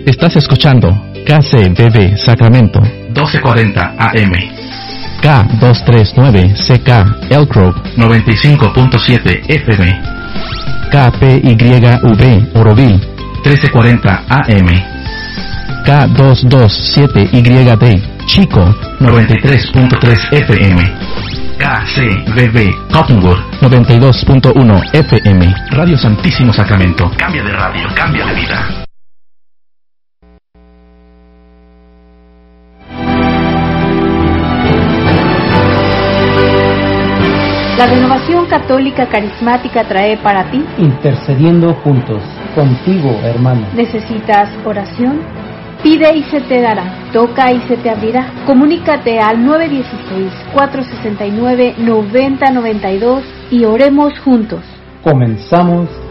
Estás escuchando KCBB Sacramento 1240 AM, K239CK Elk Grove 95.7 FM, KPYV Oroville 1340 AM, K227YD Chico 93.3 FM, KCBB Cottonwood 92.1 FM. Radio Santísimo Sacramento. Cambia de radio, cambia de vida. La Renovación Católica Carismática trae para ti Intercediendo Juntos, contigo, hermano. ¿Necesitas oración? Pide y se te dará, toca y se te abrirá. Comunícate al 916-469-9092 y oremos juntos. Comenzamos